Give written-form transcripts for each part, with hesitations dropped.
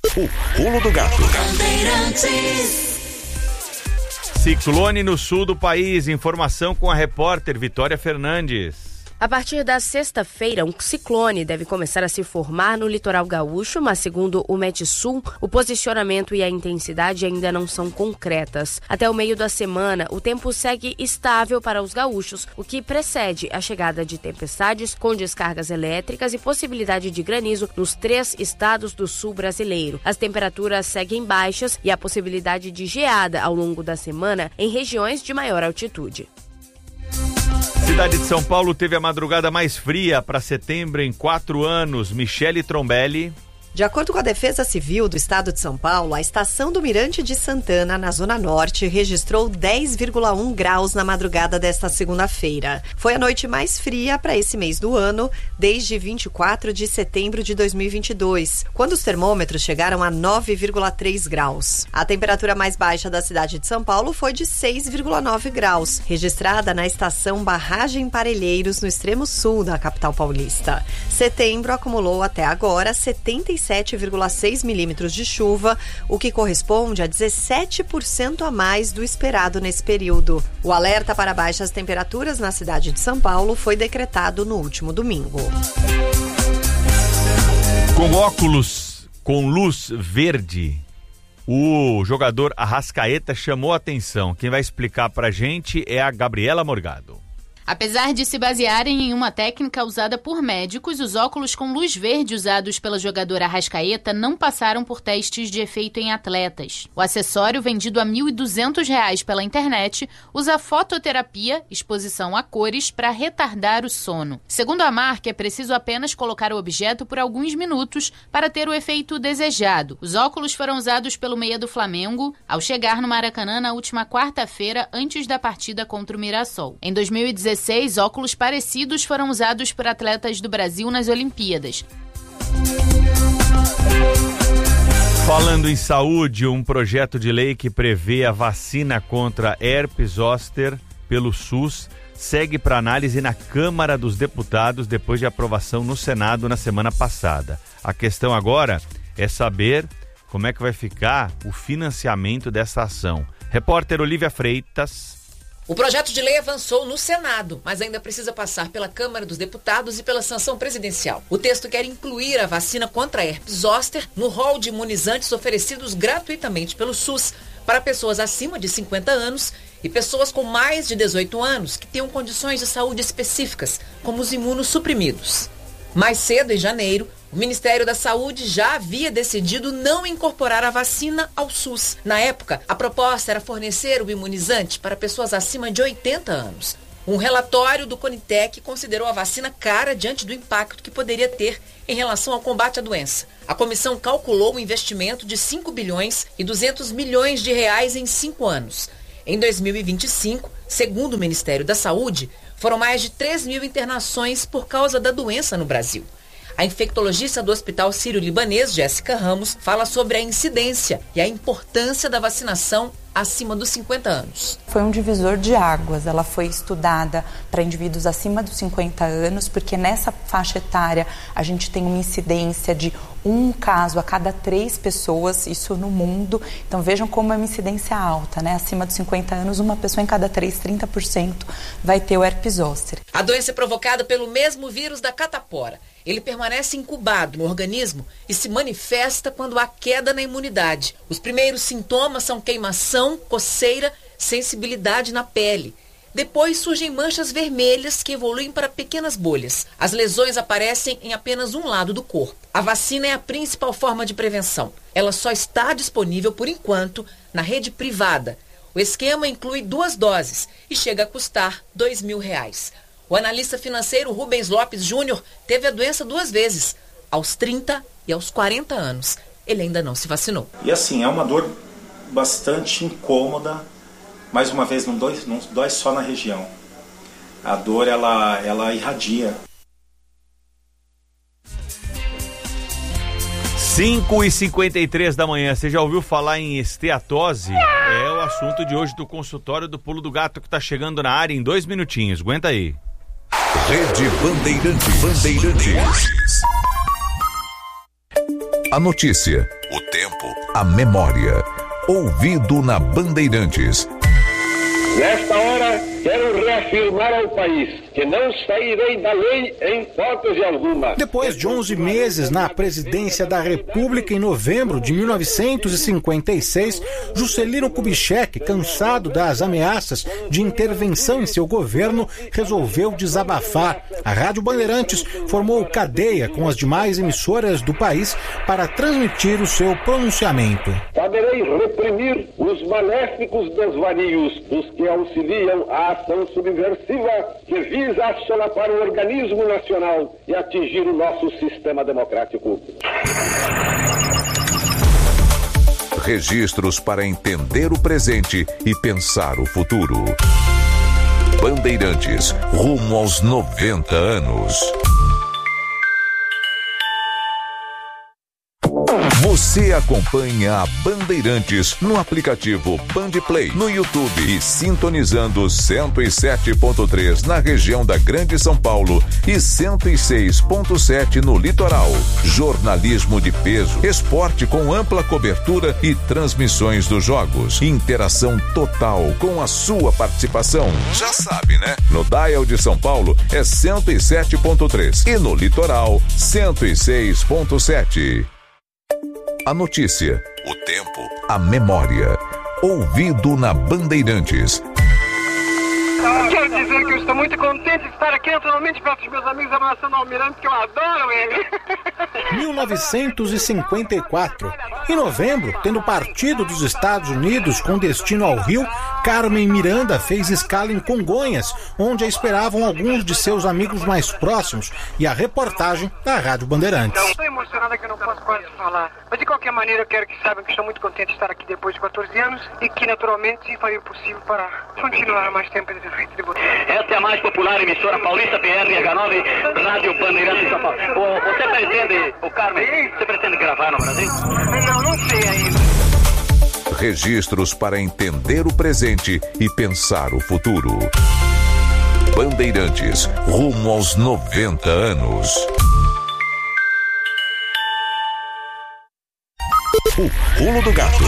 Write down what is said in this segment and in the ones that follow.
O Pulo do Gato. Ciclone no sul do país. Informação com a repórter Vitória Fernandes. A partir da sexta-feira, um ciclone deve começar a se formar no litoral gaúcho, mas segundo o Metsul, o posicionamento e a intensidade ainda não são concretas. Até o meio da semana, o tempo segue estável para os gaúchos, o que precede a chegada de tempestades com descargas elétricas e possibilidade de granizo nos 3 estados do sul brasileiro. As temperaturas seguem baixas e há possibilidade de geada ao longo da semana em regiões de maior altitude. Cidade de São Paulo teve a madrugada mais fria para setembro em 4 anos. Michele Trombelli. De acordo com a Defesa Civil do Estado de São Paulo, a estação do Mirante de Santana, na Zona Norte, registrou 10,1 graus na madrugada desta segunda-feira. Foi a noite mais fria para esse mês do ano, desde 24 de setembro de 2022, quando os termômetros chegaram a 9,3 graus. A temperatura mais baixa da cidade de São Paulo foi de 6,9 graus, registrada na estação Barragem Parelheiros, no extremo sul da capital paulista. Setembro acumulou até agora 77,6 milímetros de chuva, o que corresponde a 17% a mais do esperado nesse período. O alerta para baixas temperaturas na cidade de São Paulo foi decretado no último domingo. Com óculos com luz verde, o jogador Arrascaeta chamou a atenção. Quem vai explicar pra gente é a Gabriela Morgado. Apesar de se basearem em uma técnica usada por médicos, os óculos com luz verde usados pela jogadora Arrascaeta não passaram por testes de efeito em atletas. O acessório, vendido a R$ 1.200 pela internet, usa fototerapia, exposição a cores, para retardar o sono. Segundo a marca, é preciso apenas colocar o objeto por alguns minutos para ter o efeito desejado. Os óculos foram usados pelo meia do Flamengo ao chegar no Maracanã na última quarta-feira, antes da partida contra o Mirassol. Em 2016, óculos parecidos foram usados por atletas do Brasil nas Olimpíadas. Falando em saúde, um projeto de lei que prevê a vacina contra herpes zoster pelo SUS segue para análise na Câmara dos Deputados depois de aprovação no Senado na semana passada. A questão agora é saber como é que vai ficar o financiamento dessa ação. Repórter Olivia Freitas. O projeto de lei avançou no Senado, mas ainda precisa passar pela Câmara dos Deputados e pela sanção presidencial. O texto quer incluir a vacina contra a herpes zoster no rol de imunizantes oferecidos gratuitamente pelo SUS para pessoas acima de 50 anos e pessoas com mais de 18 anos que tenham condições de saúde específicas, como os imunossuprimidos. Mais cedo, em janeiro, o Ministério da Saúde já havia decidido não incorporar a vacina ao SUS. Na época, a proposta era fornecer o imunizante para pessoas acima de 80 anos. Um relatório do Conitec considerou a vacina cara diante do impacto que poderia ter em relação ao combate à doença. A comissão calculou um investimento de 5 bilhões e 200 milhões de reais em 5 anos. Em 2025, segundo o Ministério da Saúde, foram mais de 3 mil internações por causa da doença no Brasil. A infectologista do Hospital Sírio-Libanês, Jéssica Ramos, fala sobre a incidência e a importância da vacinação acima dos 50 anos. Foi um divisor de águas. Ela foi estudada para indivíduos acima dos 50 anos, porque nessa faixa etária a gente tem uma incidência de um caso a cada 3 pessoas, isso no mundo. Então vejam como é uma incidência alta, né? Acima dos 50 anos, uma pessoa em cada 3, 30% vai ter o herpes zoster. A doença é provocada pelo mesmo vírus da catapora. Ele permanece incubado no organismo e se manifesta quando há queda na imunidade. Os primeiros sintomas são queimação, coceira, sensibilidade na pele. Depois surgem manchas vermelhas que evoluem para pequenas bolhas. As lesões aparecem em apenas um lado do corpo. A vacina é a principal forma de prevenção. Ela só está disponível, por enquanto, na rede privada. O esquema inclui 2 doses e chega a custar R$ 2.000. O analista financeiro Rubens Lopes Júnior teve a doença 2 vezes, aos 30 e aos 40 anos. Ele ainda não se vacinou. E assim, é uma dor bastante incômoda. Mais uma vez, não dói só na região. A dor, ela irradia. 5h53 da manhã. Você já ouviu falar em esteatose? É o assunto de hoje do consultório do Pulo do Gato, que está chegando na área em 2 minutinhos. Aguenta aí. Rede Bandeirantes. A notícia, o tempo, a memória. Ouvido na Bandeirantes. Nesta hora, quero reafirmar ao país que não sairei da lei em hipótese alguma. Depois de 11 meses na presidência da República, em novembro de 1956, Juscelino Kubitschek, cansado das ameaças de intervenção em seu governo, resolveu desabafar. A Rádio Bandeirantes formou cadeia com as demais emissoras do país para transmitir o seu pronunciamento. Saberei reprimir os maléficos desvarios dos que auxiliam a ação subversiva que visa assolapar o organismo nacional e atingir o nosso sistema democrático. Registros para entender o presente e pensar o futuro. Bandeirantes, rumo aos 90 anos. Você acompanha a Bandeirantes no aplicativo Bandplay, no YouTube e sintonizando 107.3 na região da Grande São Paulo e 106.7 no litoral. Jornalismo de peso, esporte com ampla cobertura e transmissões dos jogos. Interação total com a sua participação. Já sabe, né? No dial de São Paulo é 107.3 e no litoral 106.7. A notícia, o tempo, a memória. Ouvido na Bandeirantes. Quero dizer que eu estou muito contente de estar aqui naturalmente perto dos meus amigos abraçando o Almirante, que eu adoro ele. 1954. Em novembro, tendo partido dos Estados Unidos com destino ao Rio, Carmen Miranda fez escala em Congonhas, onde a esperavam alguns de seus amigos mais próximos, e a reportagem da Rádio Bandeirantes. Estou emocionada que eu não posso quase falar. Mas de qualquer maneira eu quero que saibam que estou muito contente de estar aqui depois de 14 anos e que naturalmente farei o possível para continuar mais tempo nesse frente de boteco. Esta é a mais popular emissora paulista PRH9, Rádio Bandeirantes de São Paulo. Você pretende, o Carmen, você pretende gravar no Brasil? Não sei ainda. Registros para entender o presente e pensar o futuro. Bandeirantes, rumo aos 90 anos. O Pulo do Gato.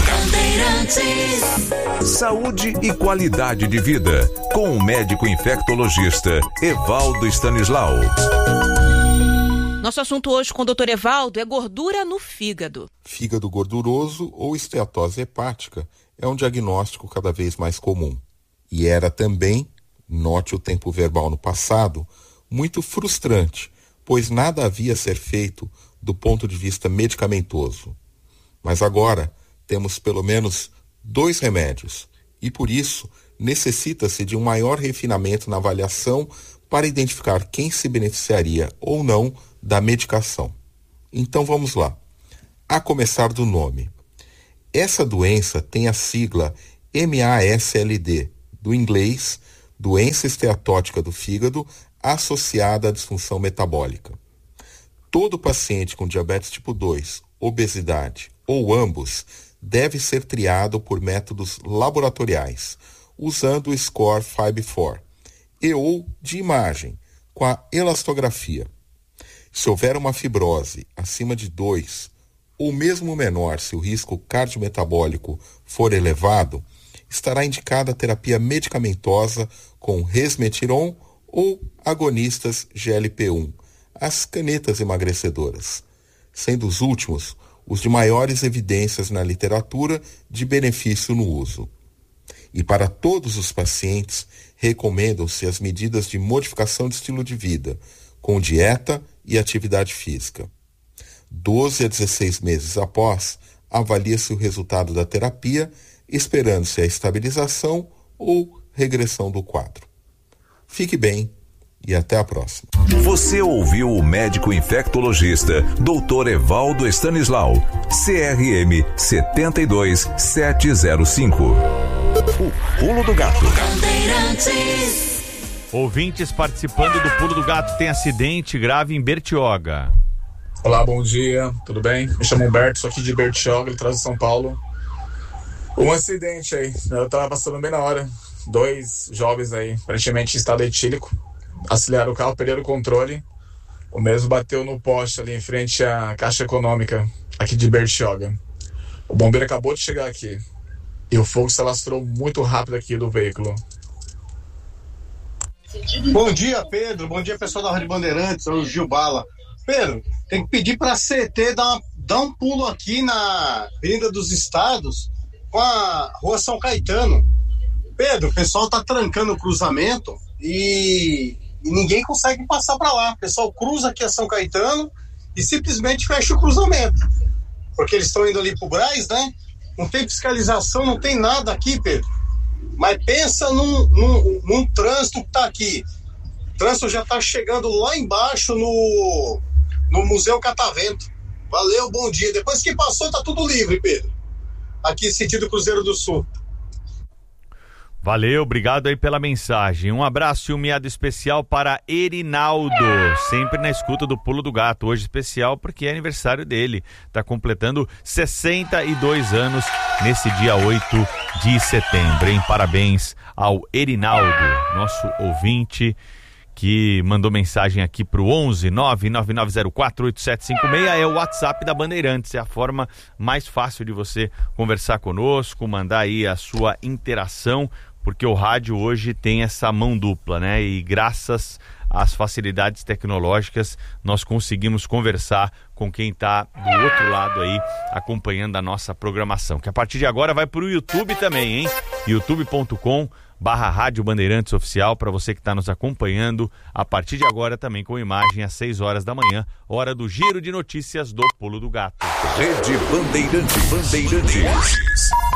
Saúde e qualidade de vida, com o médico infectologista Evaldo Stanislau. Nosso assunto hoje com o Dr. Evaldo é gordura no fígado. Fígado gorduroso ou esteatose hepática é um diagnóstico cada vez mais comum. E era também, note o tempo verbal no passado, muito frustrante, pois nada havia a ser feito do ponto de vista medicamentoso. Mas agora temos pelo menos 2 remédios e por isso necessita-se de um maior refinamento na avaliação para identificar quem se beneficiaria ou não da medicação. Então vamos lá. A começar do nome. Essa doença tem a sigla MASLD, do inglês, doença esteatótica do fígado associada à disfunção metabólica. Todo paciente com diabetes tipo 2, obesidade ou ambos deve ser triado por métodos laboratoriais, usando o Score 5-4 e ou de imagem, com a elastografia. Se houver uma fibrose acima de 2, ou mesmo menor se o risco cardiometabólico for elevado, estará indicada a terapia medicamentosa com resmetirom ou agonistas GLP-1, as canetas emagrecedoras, sendo os últimos os de maiores evidências na literatura de benefício no uso. E para todos os pacientes, recomendam-se as medidas de modificação de estilo de vida, com dieta e atividade física. 12 a 16 meses após, avalia-se o resultado da terapia, esperando-se a estabilização ou regressão do quadro. Fique bem e até a próxima. Você ouviu o médico infectologista Dr. Evaldo Stanislau, CRM 72705. O Pulo do Gato. Ouvintes participando do Pulo do Gato. Tem acidente grave em Bertioga. Olá, bom dia, tudo bem? Me chamo Humberto, sou aqui de Bertioga, litoral de São Paulo. Um acidente aí, eu tava passando bem na hora. 2 jovens aí, aparentemente em estado etílico, aceleraram o carro, perderam o controle. O mesmo bateu no poste ali em frente à Caixa Econômica, aqui de Bertioga. O bombeiro acabou de chegar aqui e o fogo se alastrou muito rápido aqui do veículo. Bom dia, Pedro. Bom dia, pessoal da Rádio Bandeirantes. É o Gil Bala. Pedro, tem que pedir para a CT dar um pulo aqui na Avenida dos Estados com a Rua São Caetano. Pedro, o pessoal tá trancando o cruzamento e ninguém consegue passar para lá. O pessoal cruza aqui a São Caetano e simplesmente fecha o cruzamento. Porque eles estão indo ali pro Brás, né? Não tem fiscalização, não tem nada aqui, Pedro. Mas pensa num trânsito que tá aqui. O trânsito já tá chegando lá embaixo no Museu Catavento. Valeu, bom dia. Depois que passou, tá tudo livre, Pedro. Aqui, sentido Cruzeiro do Sul. Valeu, obrigado aí pela mensagem. Um abraço e um miado especial para Erinaldo, sempre na escuta do Pulo do Gato. Hoje especial porque é aniversário dele. Tá completando 62 anos nesse dia 8 de setembro, hein? Parabéns ao Erinaldo, nosso ouvinte, que mandou mensagem aqui pro 11 99904 8756, é o WhatsApp da Bandeirantes, é a forma mais fácil de você conversar conosco, mandar aí a sua interação, porque o rádio hoje tem essa mão dupla, né? E graças às facilidades tecnológicas, nós conseguimos conversar com quem está do outro lado aí, acompanhando a nossa programação, que a partir de agora vai pro YouTube também, hein? youtube.com/Rádio Bandeirantes Oficial, para você que está nos acompanhando a partir de agora também com imagem às 6 horas da manhã, hora do giro de notícias do Pulo do Gato. Rede Bandeirantes.